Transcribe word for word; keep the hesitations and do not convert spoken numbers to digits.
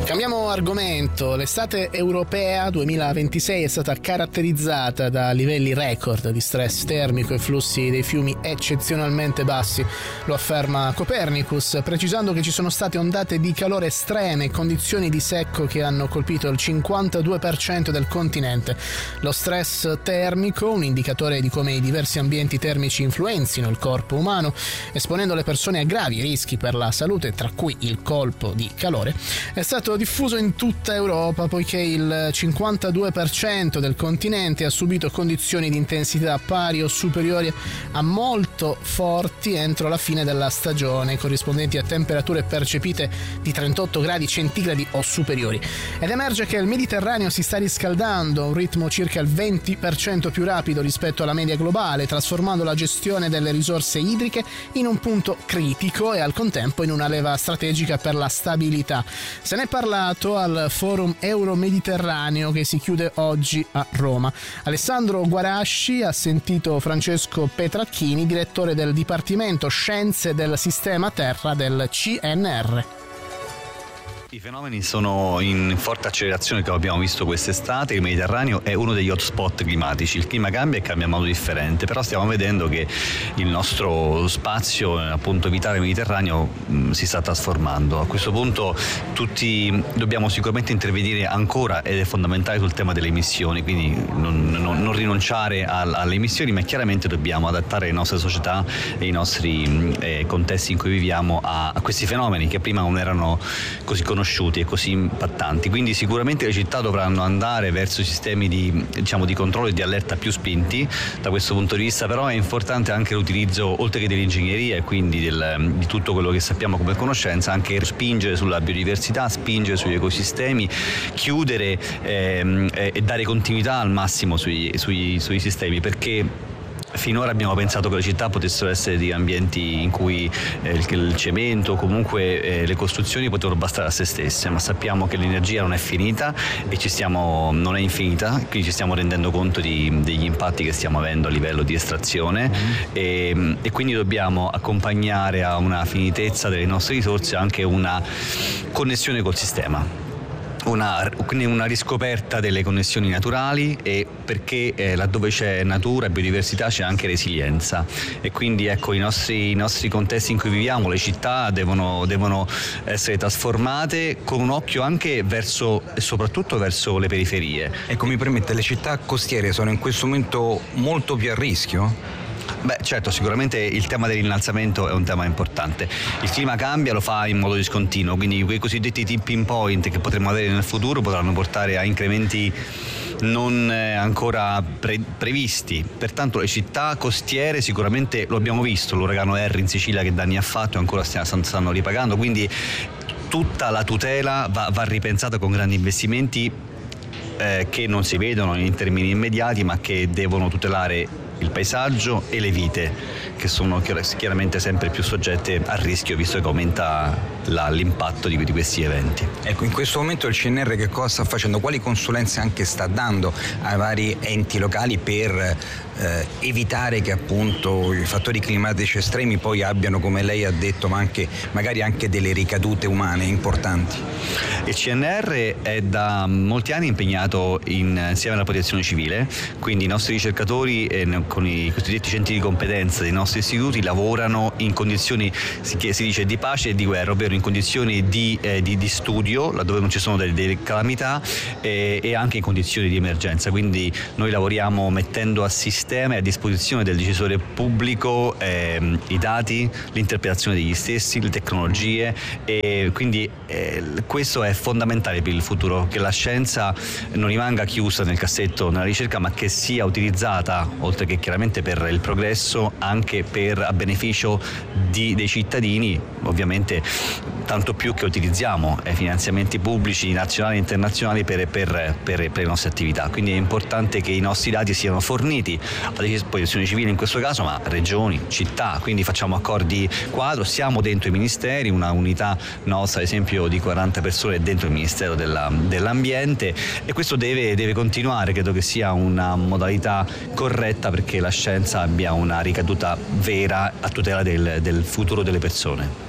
Cambiamo argomento. L'estate europea duemilaventisei è stata caratterizzata da livelli record di stress termico e flussi dei fiumi eccezionalmente bassi. Lo afferma Copernicus, precisando che ci sono state ondate di calore estreme e condizioni di secco che hanno colpito il cinquantadue per cento del continente. Lo stress termico, un indicatore di come i diversi ambienti termici influenzino il corpo umano, esponendo le persone a gravi rischi per la salute, tra cui il colpo di calore, è stato diffuso in tutta Europa, poiché il cinquantadue per cento del continente ha subito condizioni di intensità pari o superiori a molto forti entro la fine della stagione, corrispondenti a temperature percepite di trentotto gradi centigradi o superiori. Ed emerge che il Mediterraneo si sta riscaldando a un ritmo circa il venti per cento più rapido rispetto alla media globale, trasformando la gestione delle risorse idriche in un punto critico e al contempo in una leva strategica per la stabilità. Se ne è parlato al Forum Euro-Mediterraneo che si chiude oggi a Roma. Alessandro Guarasci ha sentito Francesco Petracchini, direttore del Dipartimento Scienze del Sistema Terra del C N R. I fenomeni sono in forte accelerazione, che abbiamo visto quest'estate. Il Mediterraneo è uno degli hotspot climatici, il clima cambia e cambia in modo differente, però stiamo vedendo che il nostro spazio appunto vitale mediterraneo mh, si sta trasformando. A questo punto tutti dobbiamo sicuramente intervenire ancora, ed è fondamentale, sul tema delle emissioni, quindi non, non, non rinunciare al, alle emissioni, ma chiaramente dobbiamo adattare le nostre società e i nostri eh, contesti in cui viviamo a, a questi fenomeni che prima non erano così conosciuti conosciuti e così impattanti. Quindi sicuramente le città dovranno andare verso sistemi di, diciamo, di controllo e di allerta più spinti da questo punto di vista, però è importante anche l'utilizzo, oltre che dell'ingegneria e quindi del, di tutto quello che sappiamo come conoscenza, anche spingere sulla biodiversità, spingere sugli ecosistemi, chiudere ehm, e dare continuità al massimo sui, sui, sui sistemi, perché finora abbiamo pensato che le città potessero essere di ambienti in cui eh, il, il cemento o comunque eh, le costruzioni potevano bastare a se stesse, ma sappiamo che l'energia non è finita e ci stiamo, non è infinita, quindi ci stiamo rendendo conto di, degli impatti che stiamo avendo a livello di estrazione mm. e, e quindi dobbiamo accompagnare a una finitezza delle nostre risorse anche una connessione col sistema. Una, una riscoperta delle connessioni naturali, e perché eh, laddove c'è natura e biodiversità c'è anche resilienza, e quindi ecco i nostri, i nostri contesti in cui viviamo, le città devono, devono essere trasformate con un occhio anche verso e soprattutto verso le periferie. Ecco, mi permette, le città costiere sono in questo momento molto più a rischio? Beh, certo, sicuramente il tema dell'innalzamento è un tema importante. Il clima cambia, lo fa in modo discontinuo, quindi quei cosiddetti tipping point che potremo avere nel futuro potranno portare a incrementi non ancora pre- previsti. Pertanto le città costiere sicuramente lo abbiamo visto, l'uragano Harry in Sicilia che danni ha fatto e ancora stanno, stanno ripagando, quindi tutta la tutela va, va ripensata con grandi investimenti eh, che non si vedono in termini immediati, ma che devono tutelare il paesaggio e le vite, che sono chiaramente sempre più soggette a rischio, visto che aumenta la, l'impatto di, di questi eventi. Ecco, in questo momento il C N R che cosa sta facendo? Quali consulenze anche sta dando ai vari enti locali per eh, evitare che appunto i fattori climatici estremi poi abbiano, come lei ha detto, ma anche magari anche delle ricadute umane importanti? Il C N R è da molti anni impegnato in, insieme alla protezione civile, quindi i nostri ricercatori eh, con i cosiddetti centri di competenza dei nostri istituti lavorano in condizioni che si dice di pace e di guerra, ovvero in condizioni di, eh, di, di studio, laddove non ci sono delle, delle calamità, eh, e anche in condizioni di emergenza. Quindi noi lavoriamo mettendo a sistema e a disposizione del decisore pubblico eh, i dati, l'interpretazione degli stessi, le tecnologie, e quindi eh, questo è fondamentale per il futuro, che la scienza non rimanga chiusa nel cassetto nella ricerca, ma che sia utilizzata, oltre che chiaramente per il progresso, anche per a beneficio di, dei cittadini, ovviamente tanto più che utilizziamo eh, finanziamenti pubblici nazionali e internazionali per, per, per, per le nostre attività. Quindi è importante che i nostri dati siano forniti a disposizione civile in questo caso, ma regioni, città, quindi facciamo accordi quadro, siamo dentro i ministeri, una unità nostra ad esempio di quaranta persone dentro il Ministero della, dell'Ambiente, e questo deve, deve continuare. Credo che sia una modalità corretta perché la scienza abbia una ricaduta vera a tutela del, del futuro delle persone.